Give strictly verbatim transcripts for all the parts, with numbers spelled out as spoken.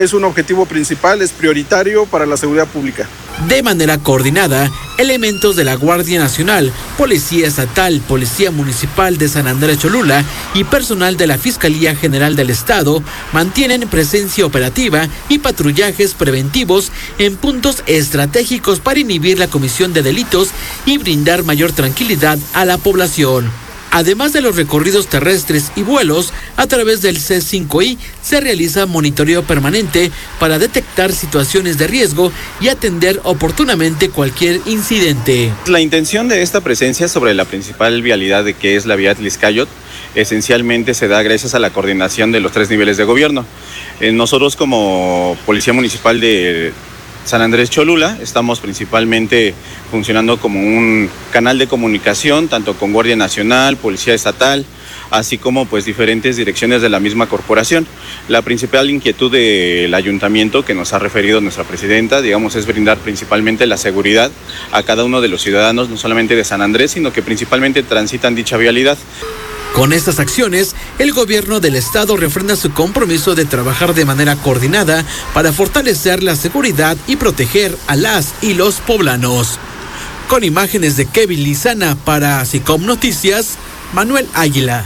Es un objetivo principal, es prioritario para la seguridad pública. De manera coordinada, elementos de la Guardia Nacional, Policía Estatal, Policía Municipal de San Andrés Cholula y personal de la Fiscalía General del Estado mantienen presencia operativa y patrullajes preventivos en puntos estratégicos para inhibir la comisión de delitos y brindar mayor tranquilidad a la población. Además de los recorridos terrestres y vuelos, a través del C cinco I se realiza monitoreo permanente para detectar situaciones de riesgo y atender oportunamente cualquier incidente. La intención de esta presencia sobre la principal vialidad de que es la vía Tliscayot, esencialmente se da gracias a la coordinación de los tres niveles de gobierno. Eh, nosotros como Policía Municipal de San Andrés Cholula estamos principalmente funcionando como un canal de comunicación tanto con Guardia Nacional, Policía Estatal, así como pues diferentes direcciones de la misma corporación. La principal inquietud del ayuntamiento que nos ha referido nuestra presidenta, digamos, es brindar principalmente la seguridad a cada uno de los ciudadanos, no solamente de San Andrés, sino que principalmente transitan dicha vialidad. Con estas acciones, el gobierno del estado refrenda su compromiso de trabajar de manera coordinada para fortalecer la seguridad y proteger a las y los poblanos. Con imágenes de Kevin Lizana para SICOM Noticias, Manuel Águila.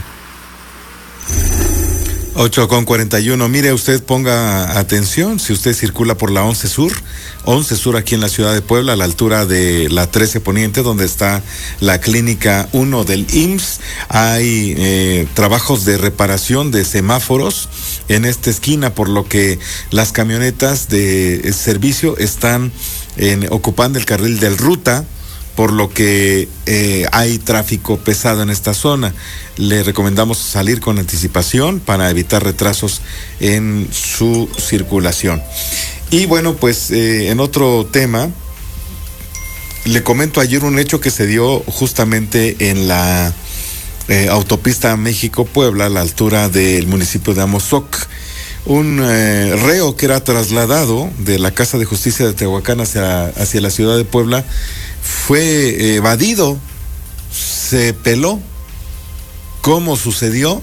ocho con cuarenta y uno. Mire, usted ponga atención, si usted circula por la once Sur, once Sur aquí en la ciudad de Puebla, a la altura de la trece Poniente, donde está la clínica uno del I M S S, hay eh, trabajos de reparación de semáforos en esta esquina, por lo que las camionetas de servicio están en, ocupando el carril del ruta, por lo que eh, hay tráfico pesado en esta zona. Le recomendamos salir con anticipación para evitar retrasos en su circulación. Y bueno, pues eh, en otro tema, le comento ayer un hecho que se dio justamente en la eh, autopista México-Puebla, a la altura del municipio de Amozoc. Un eh, reo que era trasladado de la Casa de Justicia de Tehuacán hacia, hacia la ciudad de Puebla fue evadido, se peló. ¿Cómo sucedió?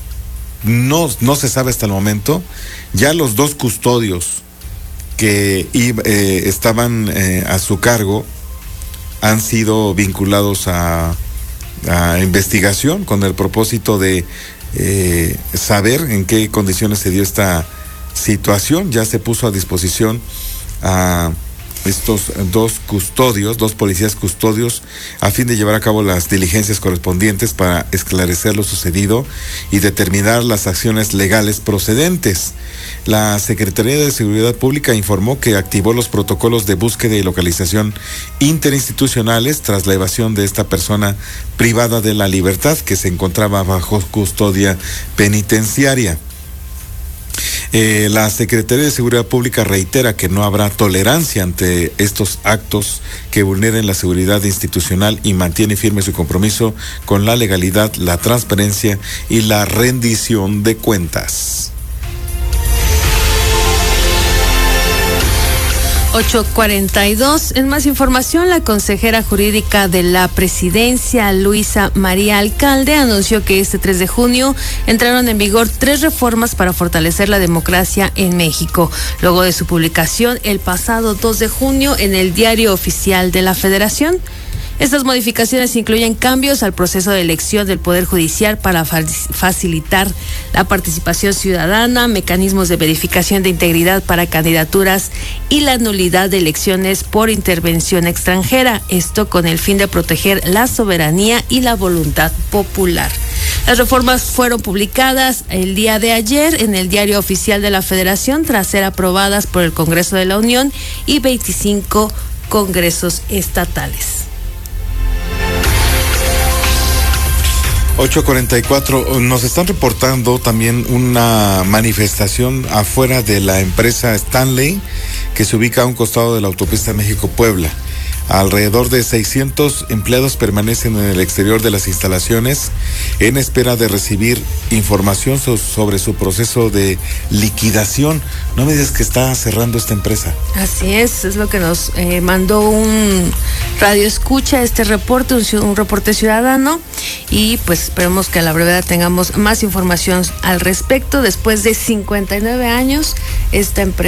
No, no se sabe hasta el momento. Ya los dos custodios que eh, estaban eh, a su cargo han sido vinculados a, a investigación con el propósito de eh, saber en qué condiciones se dio esta situación. Ya se puso a disposición a estos dos custodios, dos policías custodios, a fin de llevar a cabo las diligencias correspondientes para esclarecer lo sucedido y determinar las acciones legales procedentes. La Secretaría de Seguridad Pública informó que activó los protocolos de búsqueda y localización interinstitucionales tras la evasión de esta persona privada de la libertad que se encontraba bajo custodia penitenciaria. Eh, la Secretaría de Seguridad Pública reitera que no habrá tolerancia ante estos actos que vulneren la seguridad institucional y mantiene firme su compromiso con la legalidad, la transparencia y la rendición de cuentas. ocho cuarenta y dos. En más información, la consejera jurídica de la presidencia, Luisa María Alcalde, anunció que este tres de junio entraron en vigor tres reformas para fortalecer la democracia en México, luego de su publicación el pasado dos de junio en el Diario Oficial de la Federación. Estas modificaciones incluyen cambios al proceso de elección del Poder Judicial para facilitar la participación ciudadana, mecanismos de verificación de integridad para candidaturas y la nulidad de elecciones por intervención extranjera, esto con el fin de proteger la soberanía y la voluntad popular. Las reformas fueron publicadas el día de ayer en el Diario Oficial de la Federación tras ser aprobadas por el Congreso de la Unión y veinticinco congresos estatales. ocho cuarenta y cuatro, nos están reportando también una manifestación afuera de la empresa Stanley que se ubica a un costado de la autopista México-Puebla. Alrededor de seiscientos empleados permanecen en el exterior de las instalaciones en espera de recibir información so- sobre su proceso de liquidación. No me digas que está cerrando esta empresa. Así es, es lo que nos eh, mandó un radio escucha este reporte, un, un reporte ciudadano, y pues esperemos que a la brevedad tengamos más información al respecto. Después de cincuenta y nueve años, esta empresa